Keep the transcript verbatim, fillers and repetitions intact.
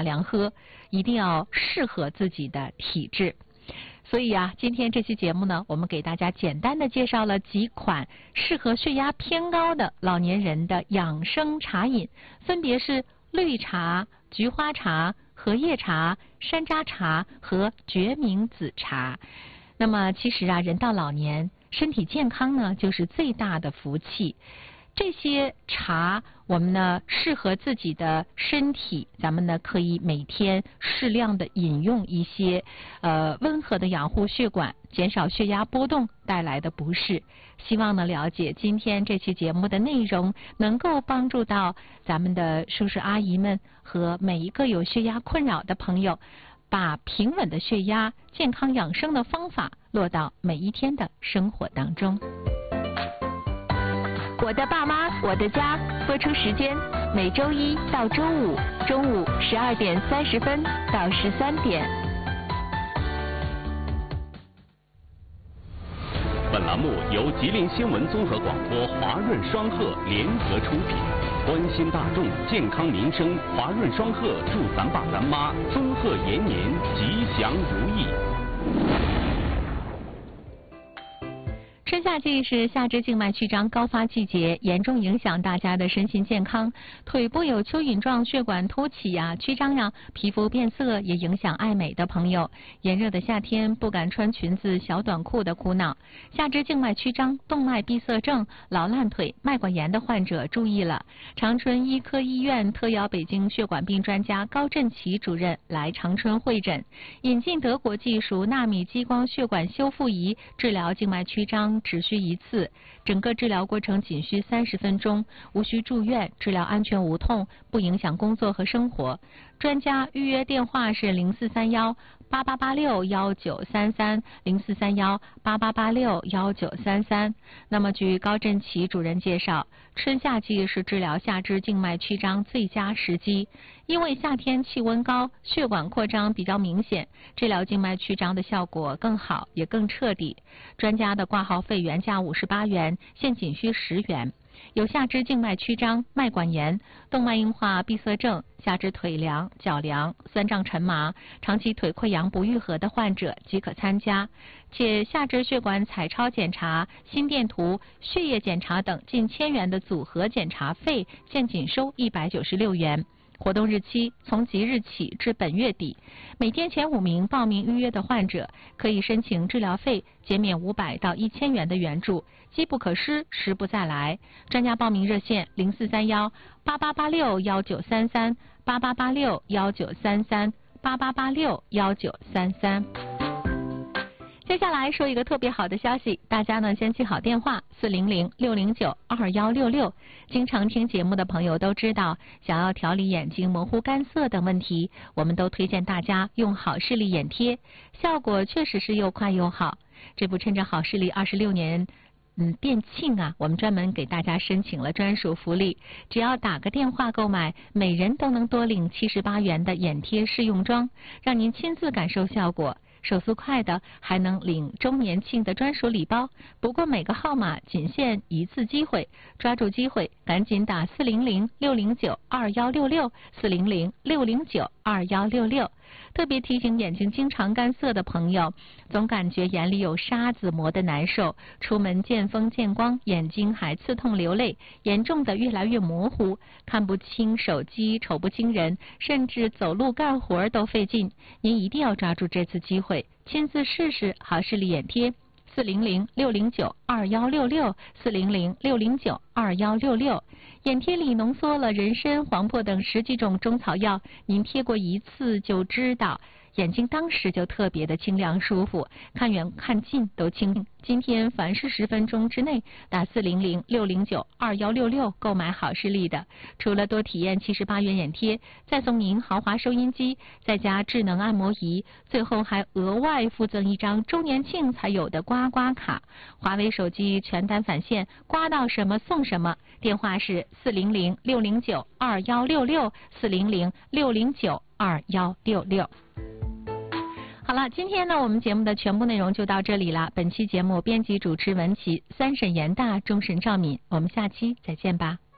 大量喝，一定要适合自己的体质。所以啊，今天这期节目呢，我们给大家简单的介绍了几款适合血压偏高的老年人的养生茶饮，分别是绿茶、菊花茶、荷叶茶、山楂茶和决明子茶。那么其实啊，人到老年，身体健康呢，就是最大的福气。这些茶我们呢适合自己的身体，咱们呢可以每天适量的饮用一些，呃温和的养护血管，减少血压波动带来的不适。希望呢了解今天这期节目的内容，能够帮助到咱们的叔叔阿姨们和每一个有血压困扰的朋友，把平稳的血压、健康养生的方法落到每一天的生活当中。我的爸妈，我的家，播出时间每周一到周五中午十二点三十分到十三点。 本栏目由吉林新闻综合广播华润双鹤联合出品，关心大众健康民生，华润双鹤祝咱爸咱妈尊鹤延年，吉祥如意。 春夏季是下肢静脉曲张高发季节，严重影响大家的身心健康。腿部有蚯蚓状血管凸起呀、曲张呀，皮肤变色也影响爱美的朋友。炎热的夏天不敢穿裙子、小短裤的苦恼。下肢静脉曲张、动脉闭塞症、老烂腿、脉管炎的患者注意了。长春医科医院特邀北京血管病专家高振奇主任来长春会诊，引进德国技术纳米激光血管修复仪治疗静脉曲张。只需一次，整个治疗过程仅需三十分钟，无需住院，治疗安全无痛，不影响工作和生活。专家预约电话是零四三幺八八八六幺九三三零四三幺八八八六幺九三三。那么，据高振奇主任介绍，春夏季是治疗下肢静脉曲张最佳时机，因为夏天气温高，血管扩张比较明显，治疗静脉曲张的效果更好，也更彻底。专家的挂号费原价五十八元，现仅需十元。有下肢静脉曲张、脉管炎、动脉硬化闭塞症、下肢腿凉、脚凉、酸胀沉麻、长期腿溃疡不愈合的患者即可参加，且下肢血管彩超检查、心电图、血液检查等近千元的组合检查费现仅收一百九十六元。活动日期从即日起至本月底，每天前五名报名预约的患者可以申请治疗费减免五百到一千元的援助，机不可失，时不再来。专家报名热线零四三幺八八八六幺九三三八八八六幺九三三八八八六幺九三三。接下来说一个特别好的消息，大家呢先记好电话四零零六零九二幺六六。经常听节目的朋友都知道，想要调理眼睛模糊干涩等问题，我们都推荐大家用好视力眼贴，效果确实是又快又好。这不趁着好视力二十六年嗯店庆啊，我们专门给大家申请了专属福利，只要打个电话购买，每人都能多领七十八元的眼贴试用装，让您亲自感受效果。手速快的还能领周年庆的专属礼包，不过每个号码仅限一次机会，抓住机会赶紧打四零零六零九二幺六六四零零六零九二幺六六。特别提醒眼睛经常干涩的朋友，总感觉眼里有沙子磨得难受，出门见风见光，眼睛还刺痛流泪，严重的越来越模糊，看不清手机，瞅不清人，甚至走路干活都费劲。您一定要抓住这次机会，亲自试试好视力眼贴。四零零六零九二幺六六四零零六零九二幺六六。眼贴里浓缩了人参、黄柏等十几种中草药，您贴过一次就知道，眼睛当时就特别的清凉舒服，看远看近都清。今天凡是十分钟之内打四零零六零九二幺六六购买好视力的，除了多体验七十八元眼贴，再送您豪华收音机，再加智能按摩仪，最后还额外附赠一张周年庆才有的刮刮卡。华为手机全单返现，刮到什么送什么。电话是四零零六零九二幺六六四零零六零九二幺六六。好了，今天呢，我们节目的全部内容就到这里了。本期节目编辑主持文琪，三审严大，终审赵敏，我们下期再见吧。